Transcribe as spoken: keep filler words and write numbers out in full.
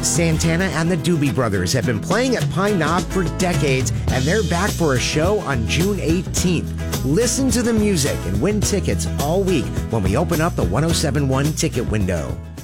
Santana and the Doobie Brothers have been playing at Pine Knob for decades, and they're back for a show on June eighteenth. Listen to the music and win tickets all week when we open up the one oh seven point one ticket window.